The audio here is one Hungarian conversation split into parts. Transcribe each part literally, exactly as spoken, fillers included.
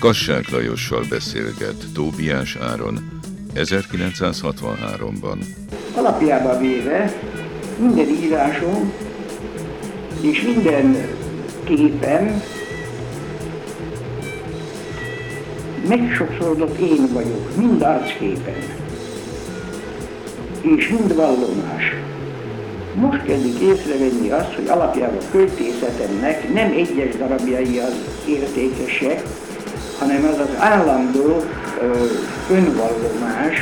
Kassák Lajossal beszélget Tóbiás Áron ezerkilencszázhatvanháromban. Alapjában véve minden írásom és minden képem megsokszorodott én vagyok, mind arcképen, és mind vallomás. Most kezdik észrevenni azt, hogy alapjában a költészetemnek nem egyes darabjai az értékesek, hanem az az állandó ö, önvallomás,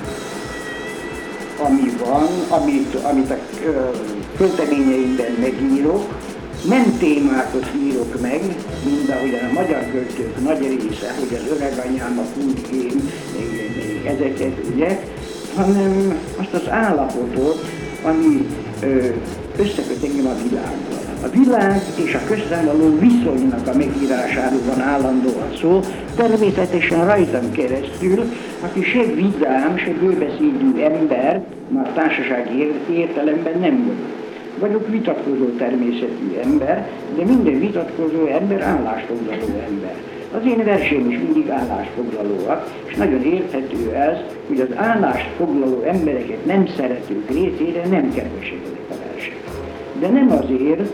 ami van, amit, amit a költeményeimben megírok. Nem témákat írok meg, mint ahogyan a magyar költők nagy része, hogy az öreganyám, a kultjén, ezeket, ugye, hanem azt az állapotot, ami ö, összeköt engem a világgal. A világ és a közben való viszonynak a megírásáról van állandóan szó, természetesen rajtam keresztül, aki se vidám, se bőbeszédű ember, már társasági értelemben nem vagyok. Vagyok vitatkozó természetű ember, de minden vitatkozó ember állásfoglaló ember. Az én verseim is mindig állásfoglalóak, és nagyon érthető ez, hogy az állásfoglaló embereket nem szeretők részére nem kedvesekedek a versek. De nem azért,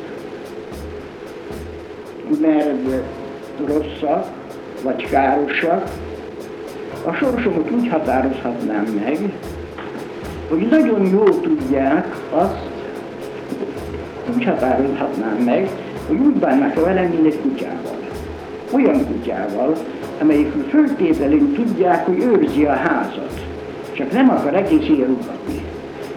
mert rosszak, vagy károsak. A sorsomat úgy határozhatnám meg, hogy nagyon jól tudják azt, úgy határozhatnám meg, hogy úgy bánnak velem, mint egy kutyával. Olyan kutyával, amelyik föltételén tudják, hogy őrzi a házat, csak nem akar egész ilyen rúgatni.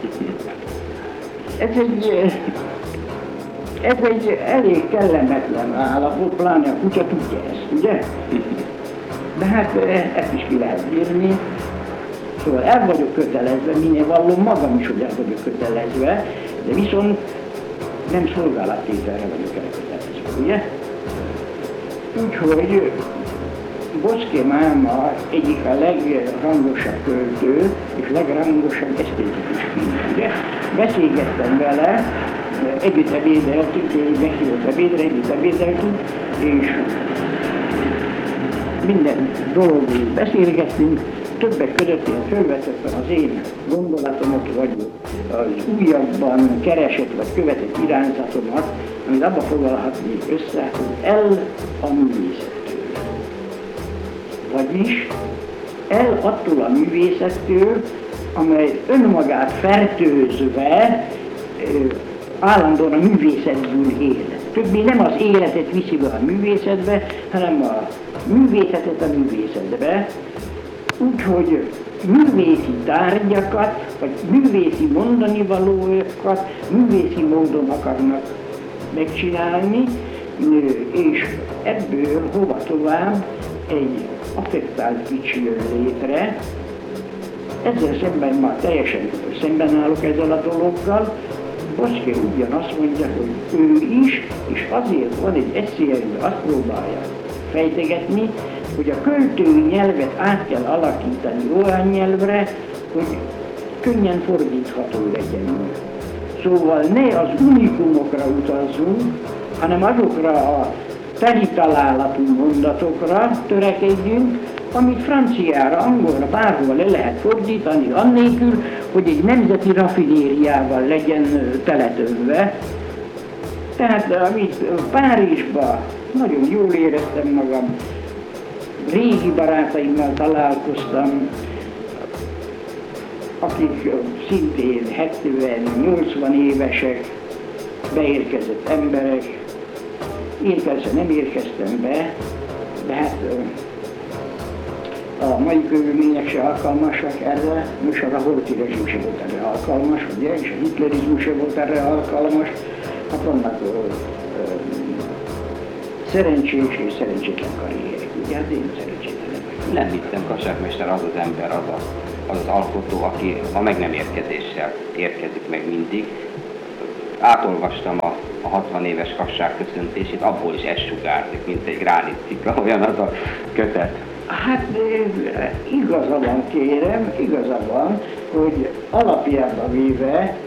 Ez egy, ez egy elég kellemetlen állapot, pláne a kutya tudja ezt, ugye? De hát ezt is ki lehet bírni. Szóval el vagyok kötelezve, minél vallom magam is, hogy el vagyok kötelezve, de viszont nem szolgálattételre vagyok elkötelezve, ugye? Úgyhogy Boczky Máma egyik a legrangosabb költő és legrangosabb esztétikus könyv, ugye? Beszélgettem vele, együtt ebédeltünk, meghívott ebédre, együtt ebédeltünk, és minden dologról beszélgettünk, többek között én fölvetettem az én gondolatomat, vagy az újabban keresett vagy követett irányzatomat, amit abba foglalhatnék össze, hogy el a művészettől. Vagyis el attól a művészettől, amely önmagát fertőzve állandóan a művészetből él. Többé nem az életet viszi be a művészetbe, hanem a művészetet a művészetbe. Úgyhogy művészi tárgyakat, vagy művészi mondanivalókat művészi módon akarnak megcsinálni, és ebből hova tovább egy affektált kicsi jön létre. Ezzel szemben már teljesen szemben állok ezzel a dologgal. Boczky ugyanazt mondja, hogy ő is, és azért van egy eszélyben, azt próbálja fejtegetni, hogy a költői nyelvet át kell alakítani olyan nyelvre, hogy könnyen fordítható legyen. Szóval ne az unikumokra utazzunk, hanem azokra a teli találatú mondatokra törekedjünk, amit franciára, angolra, bárhol le lehet fordítani, annélkül, hogy egy nemzeti raffinériával legyen teletölve. Tehát amit Párizsban nagyon jól éreztem magam, régi barátaimmal találkoztam, akik szintén hetven-nyolcvan évesek, beérkezett emberek. Én persze nem érkeztem be, de hát a mai körülmények se alkalmasak erre, most a Horthy rezsim se volt erre alkalmas, ugye, és a hitlerizmus se volt erre alkalmas. Hát vannak ö, ö, szerencsés és szerencsétlen karrierek, ugye, hát én szerencsétlen vagyok. Nem hittem, Kassák-mester az az ember, az, a, az az alkotó, aki a meg nem érkezéssel érkezik meg mindig. Átolvastam a, a hatvan éves Kassák köszöntését, abból is ez sugárzik, mint egy gránitcikla, olyan az a kötet. Hát igaza van, kérem, igaza van, hogy alapjában véve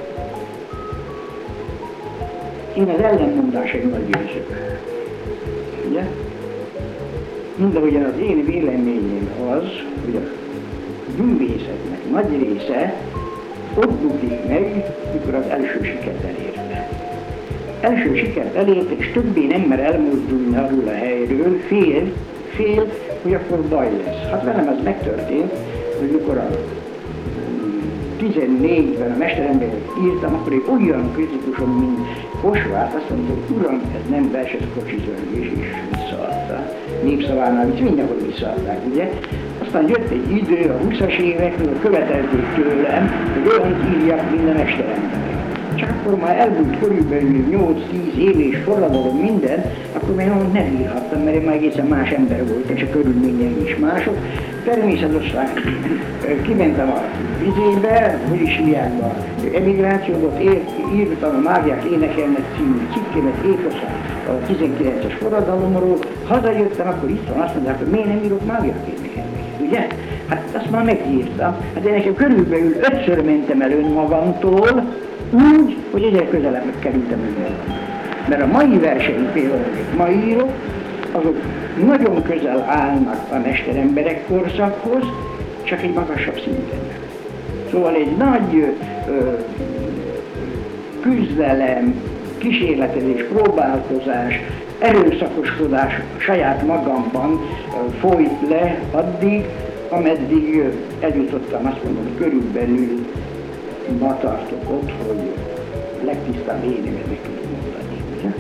én az ellenmondásaimmal győzök. Ugye? Mindahogyan az én véleményem az, hogy a művészetnek nagy része ott bukik meg, mikor az első sikert elérte. Első sikert elérte, és többé nem mer elmozdulni arról a helyről, fél, fél, hogy akkor baj lesz. Hát velem ez megtörtént, hogy mikor a tizennégyben a Mesterembert írtam, akkor egy olyan kritikusom, mint Kossuth, azt mondta, hogy uram, ez nem vers, ez kocsizörgés, és visszaadta. Népszavánál is mindenhol visszaadták, ugye? Aztán jött egy idő, a húszas évekről, követelték tőlem, hogy olyan írjak, mint a Mesteremberek. Csak akkor már elmúlt körülbelül nyolc-tíz év és forradalom minden, akkor már én nem írhattam, mert én már egészen más ember voltam, és a körülményeim is mások. Természetesen kimentem a vizébe, hogy is hívják a emigrációt, írtam a Mágiák énekelnek című cikkemet époszán a tizenkilences forradalomról. Hazajöttem, akkor itt van, azt mondták, hogy miért nem írok Mágiák énekelnek, ugye? Hát azt már megírtam. Hát én nekem körülbelül ötször mentem el önmagamtól, úgy, hogy egyre közelebb kerültem önmagamtól. Mert a mai verseim például, amit ma írok, azok nagyon közel állnak a mesteremberek korszakhoz, csak egy magasabb szinten. Szóval egy nagy ö, küzdelem, kísérletezés, próbálkozás, erőszakoskodás saját magamban ö, folyt le addig, ameddig ö, eljutottam, azt mondom, körülbelül ma tartok ott, hogy legtisztább énemet meg tudom mondani. Ugye?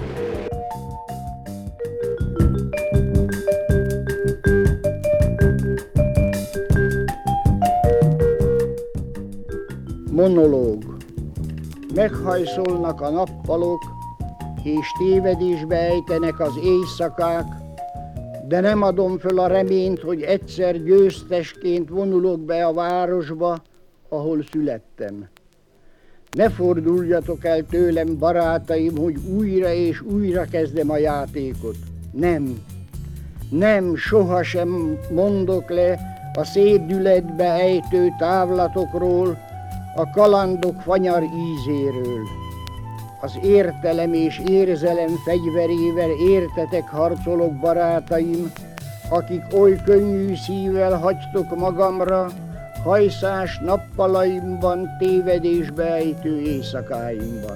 Monológ. Meghajszolnak a nappalok, és tévedésbe ejtenek az éjszakák, de nem adom föl a reményt, hogy egyszer győztesként vonulok be a városba, ahol születtem. Ne forduljatok el tőlem, barátaim, hogy újra és újra kezdem a játékot. Nem, nem, sohasem mondok le a szédületbe ejtő távlatokról, a kalandok fanyar ízéről. Az értelem és érzelem fegyverével értetek harcolok, barátaim, akik oly könnyű szívvel hagytok magamra, hajszás nappalaimban, tévedésbe ejtő éjszakáimban.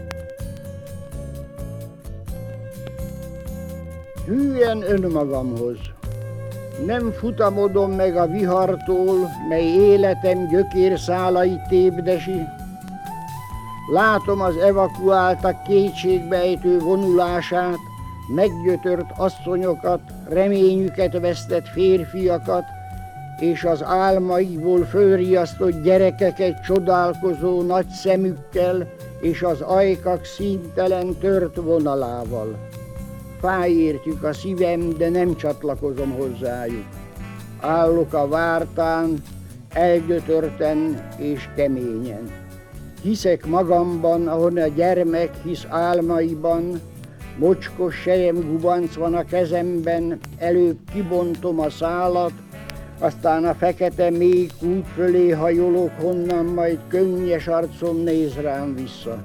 Hűen önmagamhoz, nem futamodom meg a vihartól, mely életem gyökérszálait tépdesi. Látom az evakuáltak kétségbejtő vonulását, meggyötört asszonyokat, reményüket vesztett férfiakat, és az álmaiból fölriasztott gyerekeket csodálkozó nagy szemükkel, és az ajkak színtelen tört vonalával. Fáj értjük a szívem, de nem csatlakozom hozzájuk. Állok a vártán, elgyötörten és keményen. Hiszek magamban, ahol a gyermek hisz álmaiban, mocskos selyemgubanc van a kezemben, előbb kibontom a szálat, aztán a fekete mély kút fölé hajolok, honnan majd könnyes arcom néz rám vissza.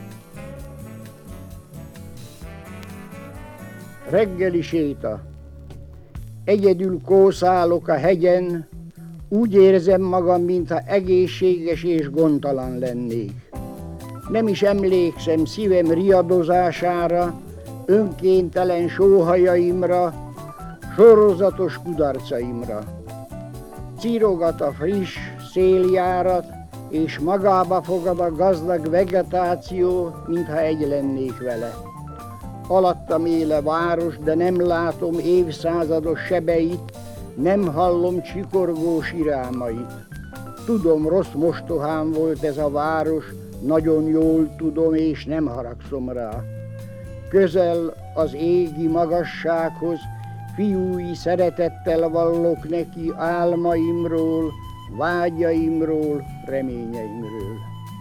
Reggeli séta. Egyedül kószálok a hegyen, úgy érzem magam, mintha egészséges és gondtalan lennék. Nem is emlékszem szívem riadozására, önkéntelen sóhajaimra, sorozatos kudarcaimra. Cirogat a friss széljárat, és magába fogad a gazdag vegetáció, mintha egy lennék vele. Alattam él a város, de nem látom évszázados sebeit, nem hallom csikorgó sirámait. Tudom, rossz mostohám volt ez a város, nagyon jól tudom, és nem haragszom rá. Közel az égi magassághoz, fiúi szeretettel vallok neki álmaimról, vágyaimról, reményeimről.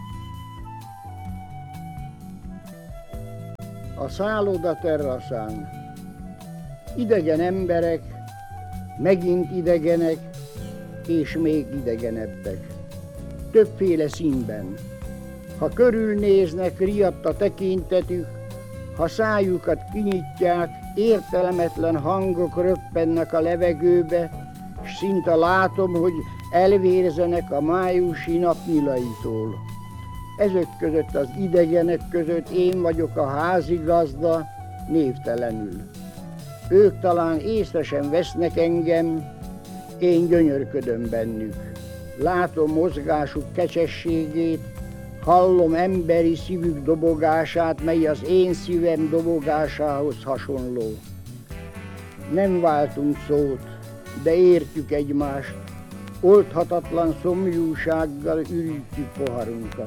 A szálloda terraszán. Idegen emberek, megint idegenek, és még idegenebbek. Többféle színben. Ha körülnéznek, riadt a tekintetük, ha szájukat kinyitják, Értelmetlen hangok röppennek a levegőbe, s szinte látom, hogy elvérzenek a májusi napnyilaitól. Ezek között az idegenek között én vagyok a házigazda, névtelenül. Ők talán észre sem vesznek engem, én gyönyörködöm bennük. Látom mozgásuk kecsességét, hallom emberi szívük dobogását, mely az én szívem dobogásához hasonló. Nem váltunk szót, de értjük egymást, oldhatatlan szomjúsággal ürítjük poharunkat.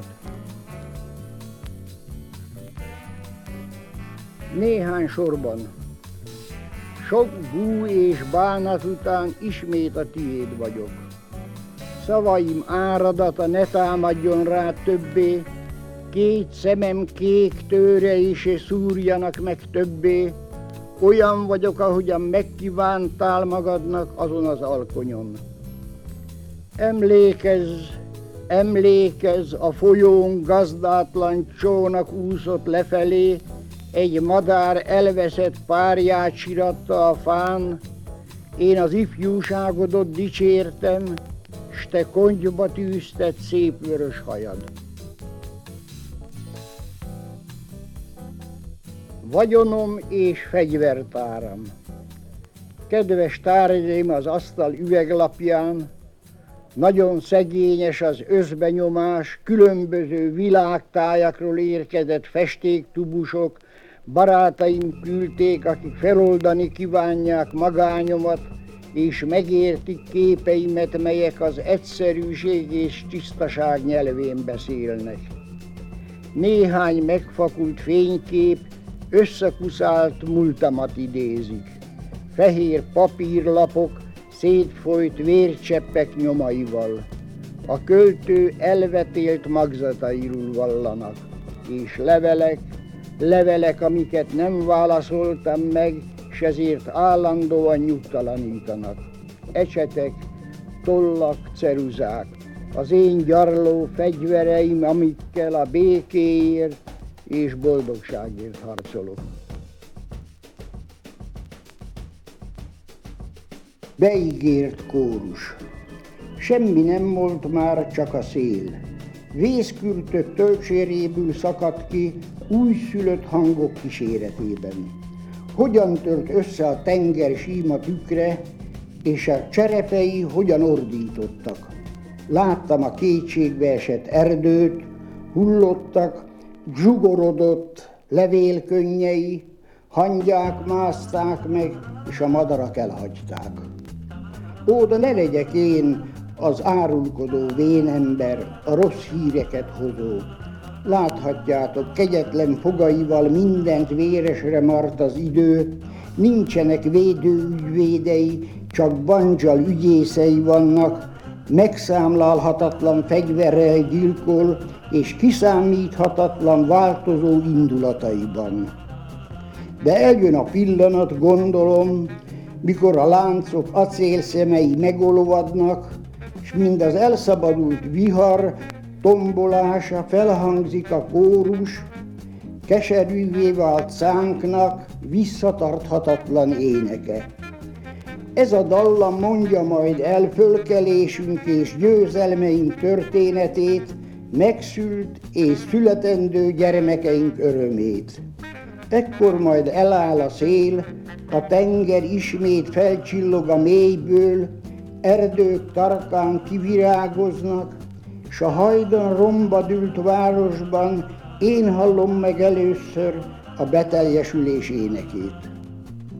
Néhány sorban. Sok bú és bánat után ismét a tiéd vagyok. Szavaim áradata ne támadjon rád többé, két szemem kék tőre is, és szúrjanak meg többé. Olyan vagyok, ahogyan megkívántál magadnak azon az alkonyon. Emlékezz, emlékezz, a folyón gazdátlan csónak úszott lefelé, egy madár elveszett párját siratta a fán, én az ifjúságodot dicsértem, s te kontyba tűzted szép vörös hajad. Vagyonom és fegyvertáram. Kedves tárgyaim az asztal üveglapján, nagyon szegényes az összbenyomás, különböző világtájakról érkezett festéktubusok, barátaim küldték, akik feloldani kívánják magányomat, és megértik képeimet, melyek az egyszerűség és tisztaság nyelvén beszélnek. Néhány megfakult fénykép összekuszált múltamat idézik. Fehér papírlapok szétfolyt vércseppek nyomaival. A költő elvetélt magzatairól vallanak, és levelek, levelek, amiket nem válaszoltam meg, s ezért állandóan nyugtalanítanak. Ecsetek, tollak, ceruzák, az én gyarló fegyvereim, amikkel a békéért és boldogságért harcolok. Beígért kórus. Semmi nem volt már, csak a szél. Vészkürtök tölcséréből szakadt ki újszülött hangok kíséretében. Hogyan tört össze a tenger síma tükre, és a cserepei hogyan ordítottak. Láttam a kétségbe esett erdőt, hullottak, zsugorodott levélkönnyei, hangyák mászták meg, és a madarak elhagyták. Ó, de ne legyek én az árulkodó vénember, a rossz híreket hozó. Láthatjátok, kegyetlen fogaival mindent véresre mart az idő, nincsenek védőügyvédei, csak bandzsal ügyészei vannak, megszámlálhatatlan fegyverrel gyilkol, és kiszámíthatatlan változó indulataiban. De eljön a pillanat, gondolom, mikor a láncok acélszemei megolvadnak, s mind az elszabadult vihar tombolása felhangzik a kórus, keserűvé vált szánknak visszatarthatatlan éneke. Ez a dallam mondja majd el fölkelésünk és győzelmeink történetét, megszült és születendő gyermekeink örömét. Ekkor majd eláll a szél, a tenger ismét felcsillog a mélyből, erdők tarkán kivirágoznak, s a hajdan romba dűlt városban én hallom meg először a beteljesülés énekét.